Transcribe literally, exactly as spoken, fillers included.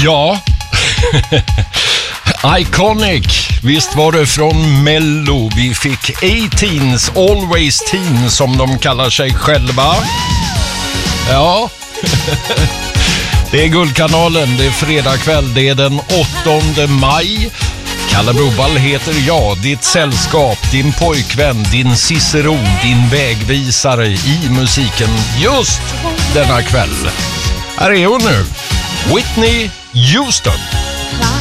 Ja. Iconic. Visst var det från Mello. Vi fick A-Teens, Always Teen som de kallar sig själva. Ja. Det är Guldkanalen, det är fredag kväll, det är den åttonde maj. Kalle Broball heter jag, ditt sällskap, din pojkvän, din ciceron, din vägvisare i musiken just denna kväll. Här är hon nu, Whitney Houston.